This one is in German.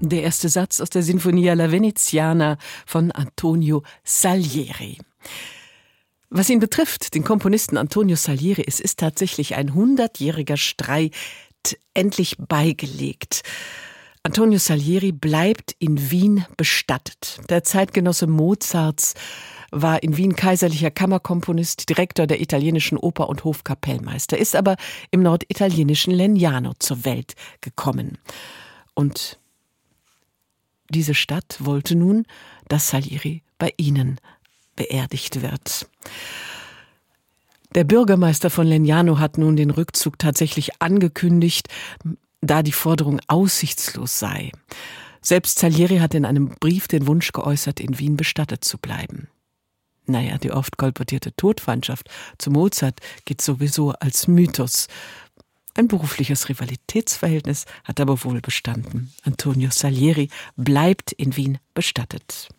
Der erste Satz aus der Sinfonia La Veneziana von Antonio Salieri. Was ihn betrifft, den Komponisten Antonio Salieri, es ist tatsächlich ein 100-jähriger Streit endlich beigelegt. Antonio Salieri bleibt in Wien bestattet. Der Zeitgenosse Mozarts war in Wien kaiserlicher Kammerkomponist, Direktor der italienischen Oper und Hofkapellmeister, ist aber im norditalienischen Legnano zur Welt gekommen. Und diese Stadt wollte nun, dass Salieri bei ihnen beerdigt wird. Der Bürgermeister von Legnano hat nun den Rückzug tatsächlich angekündigt, da die Forderung aussichtslos sei. Selbst Salieri hat in einem Brief den Wunsch geäußert, in Wien bestattet zu bleiben. Naja, die oft kolportierte Todfeindschaft zu Mozart geht sowieso als Mythos. Ein berufliches Rivalitätsverhältnis hat aber wohl bestanden. Antonio Salieri bleibt in Wien bestattet.